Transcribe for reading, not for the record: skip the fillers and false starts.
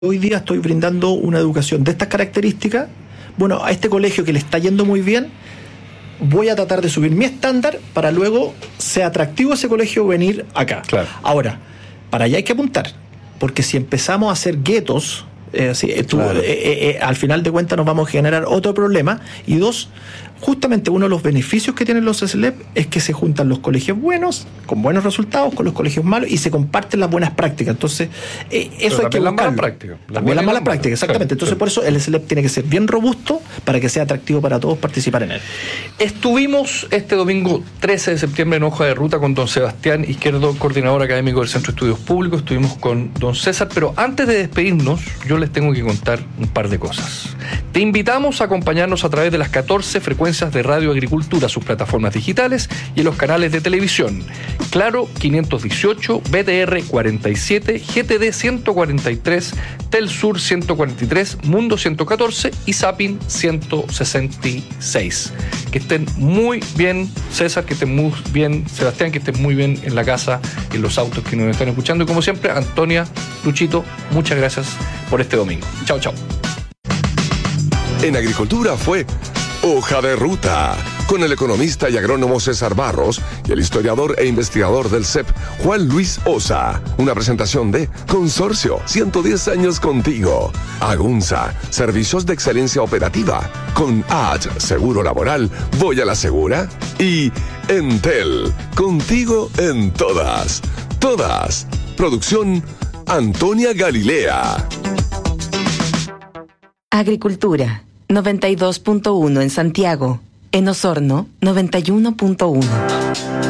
hoy día estoy brindando una educación de estas características, bueno, a este colegio que le está yendo muy bien, voy a tratar de subir mi estándar para luego sea atractivo ese colegio venir acá. Claro. Ahora, para allá hay que apuntar, porque si empezamos a hacer guetos, al final de cuentas nos vamos a generar otro problema. Y dos, justamente uno de los beneficios que tienen los SLEP es que se juntan los colegios buenos, con buenos resultados, con los colegios malos, y se comparten las buenas prácticas. Entonces, eso hay que buscarlo. Las malas prácticas. También las malas prácticas, exactamente. Entonces, por eso el SLEP tiene que ser bien robusto para que sea atractivo para todos participar en él. Estuvimos este domingo 13 de septiembre en Hoja de Ruta con don Sebastián Izquierdo, coordinador académico del Centro de Estudios Públicos. Estuvimos con don César, pero antes de despedirnos, yo les tengo que contar un par de cosas. Te invitamos a acompañarnos a través de las 14 frecuencias de Radio Agricultura, sus plataformas digitales y en los canales de televisión. Claro 518, BTR 47, GTD 143, Telsur 143, Mundo 114 y Zapping 166. Que estén muy bien, César, que estén muy bien, Sebastián, que estén muy bien en la casa, en los autos que nos están escuchando. Y como siempre, Antonia, Luchito, muchas gracias por este domingo. Chao, chao. En Agricultura fue Hoja de Ruta, con el economista y agrónomo César Barros y el historiador e investigador del CEP, Juan Luis Osa. Una presentación de Consorcio, 110 años contigo. Agunza, servicios de excelencia operativa. Con AT, Seguro Laboral, voy a la segura. Y Entel, contigo en todas. Todas. Producción Antonia Galilea. Agricultura, 92.1 en Santiago. En Osorno, 91.1.